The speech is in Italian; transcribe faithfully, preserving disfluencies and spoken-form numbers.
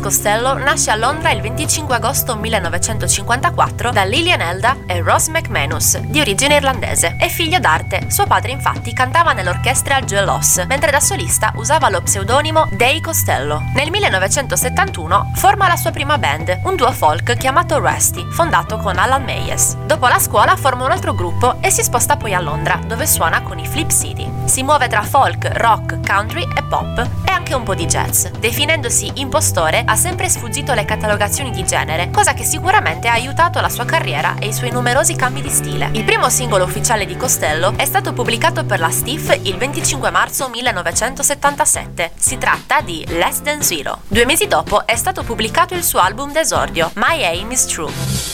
Costello nasce a Londra il venticinque agosto millenovecentocinquantaquattro da Lillian Elda e Ross McManus, di origine irlandese. È figlio d'arte, suo padre infatti cantava nell'orchestra Joel Hoss, mentre da solista usava lo pseudonimo Dave Costello. Nel millenovecentosettantuno forma la sua prima band, un duo folk chiamato Rusty, fondato con Alan Meyers. Dopo la scuola forma un altro gruppo e si sposta poi a Londra, dove suona con i Flip City. Si muove tra folk, rock, country e pop e anche un po' di jazz. Definendosi impostore, ha sempre sfuggito le catalogazioni di genere, cosa che sicuramente ha aiutato la sua carriera e i suoi numerosi cambi di stile. Il primo singolo ufficiale di Costello è stato pubblicato per la Stiff il venticinque marzo millenovecentosettantasette. Si tratta di Less Than Zero. Due mesi dopo è stato pubblicato il suo album d'esordio, My Aim Is True.